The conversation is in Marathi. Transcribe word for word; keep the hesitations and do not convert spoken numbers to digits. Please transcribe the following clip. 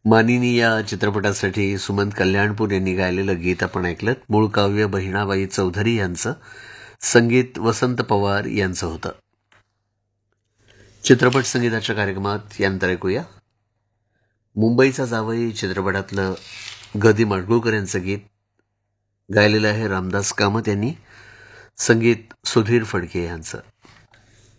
मानिनी या चित्रपटासाठी सुमंत कल्याणपूर यांनी गायलेलं गीत आपण ऐकलं. मूळ काव्य बहिणाबाई चौधरी यांचं, संगीत वसंत पवार यांचं होतं. चित्रपट संगीताच्या कार्यक्रमात यानंतर ऐकूया मुंबईचा जावई चित्रपटातलं ग दि. माडगूळकर यांचं गीत. गायलेलं आहे रामदास कामत यांनी, संगीत सुधीर फडके यांचं.